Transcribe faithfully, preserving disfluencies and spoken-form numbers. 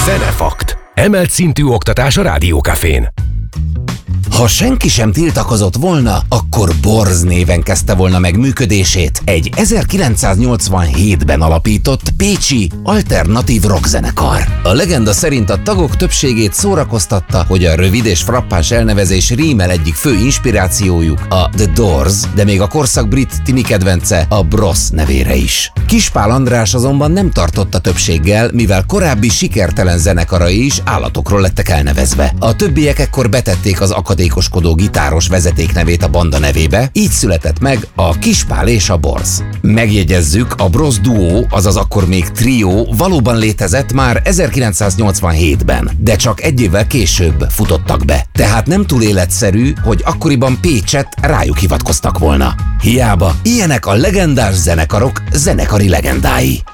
Zenefakt. Emelt szintű oktatás a Rádiókafén. Ha senki sem tiltakozott volna, akkor Borz néven kezdte volna meg működését egy ezerkilencszáznyolcvanhétben alapított pécsi alternatív rockzenekar. A legenda szerint a tagok többségét szórakoztatta, hogy a rövid és frappáns elnevezés rímel egyik fő inspirációjuk, a The Doors, de még a korszak brit tini kedvence a Bros nevére is. Kispál András azonban nem tartotta többséggel, mivel korábbi sikertelen zenekarai is állatokról lettek elnevezve. A többiek ekkor betették az akadékoskodó gitáros vezetéknevét a banda nevébe, így született meg a Kispál és a Borz. Megjegyezzük, a Bros duó, azaz akkor még trió valóban létezett már ezerkilencszáznyolcvanhétben, de csak egy évvel később futottak be. Tehát nem túl életszerű, hogy akkoriban Pécset rájuk hivatkoztak volna. Hiába, ilyenek a legendás zenekarok zenekari legendái.